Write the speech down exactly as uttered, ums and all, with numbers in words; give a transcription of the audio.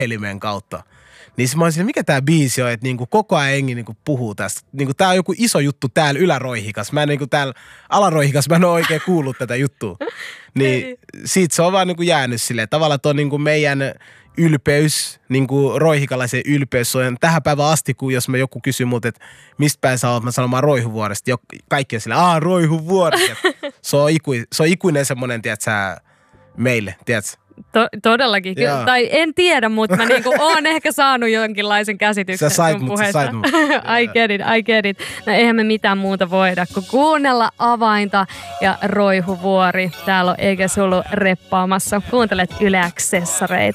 puhelimen kautta. Niin mä olisin, mikä tää biisi on, että niinku koko ajan jengi niinku puhuu tästä. Niinku tää on joku iso juttu täällä yläroihikas. Mä en niinku täällä alaroihikas, mä en ole oikein kuullut tätä juttua. Niin siitä se on vaan niinku jäänyt silleen. Tavallaan tuo niinku meidän ylpeys, niinku roihikalaisen ylpeys on tähän päivään asti, kun jos mä joku kysyy multa, että mistä päin sä oot, mä sanomaan Roihuvuoresta. Kaikki on silleen, aah Roihuvuoresta. Se on, iku, se on ikuinen semmonen, tiedätkö meille, tiedätkö? To- todellakin. Ky- tai en tiedä, mutta mä niinku oon ehkä saanut jonkinlaisen käsityksen sä sait sun mut, puheesta. sä sait mut. I get it, I get it. No eihän me mitään muuta voida kuin kuunnella Avainta ja Roihuvuori. Täällä on Eikä Sulu reppaamassa. Kuuntelet Yle Accessoreita.